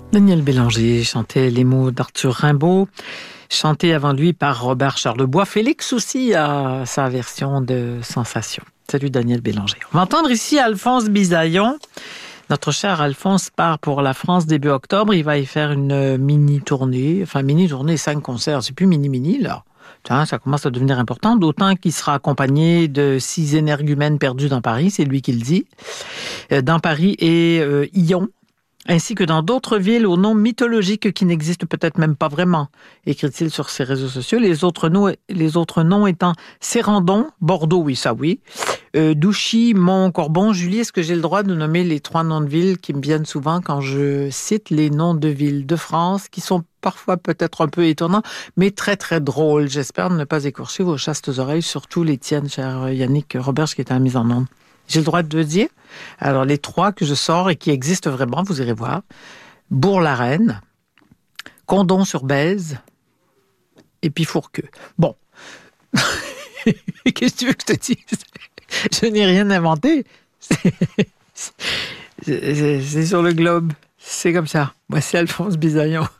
Daniel Bélanger chantait les mots d'Arthur Rimbaud, chanté avant lui par Robert Charlebois. Félix aussi a sa version de Sensation. Salut Daniel Bélanger. On va entendre ici Alphonse Bisaillon. Notre cher Alphonse part pour la France début octobre. Il va y faire une mini-tournée. 5 concerts. C'est plus mini-mini, là. Ça commence à devenir important, d'autant qu'il sera accompagné de 6 énergumènes perdus dans Paris, c'est lui qui le dit, dans Paris et Lyon, ainsi que dans d'autres villes aux noms mythologiques qui n'existent peut-être même pas vraiment, écrit-il sur ses réseaux sociaux. Les autres noms étant Sérandon, Bordeaux, oui, ça oui, Douchy, Montcorbon. Julie, est-ce que j'ai le droit de nommer les 3 noms de villes qui me viennent souvent quand je cite les noms de villes de France, qui sont parfois peut-être un peu étonnants, mais très très drôles. J'espère ne pas écorcher vos chastes oreilles, surtout les tiennes, cher Yannick Roberge, qui est à la mise en onde. J'ai le droit de le dire. Alors, les 3 que je sors et qui existent vraiment, vous irez voir. Bourg-la-Reine, Condon-sur-Bèze et puis Fourqueux. Bon. Qu'est-ce que tu veux que je te dise? Je n'ai rien inventé. C'est sur le globe. C'est comme ça. Voici Alphonse Bisaillon.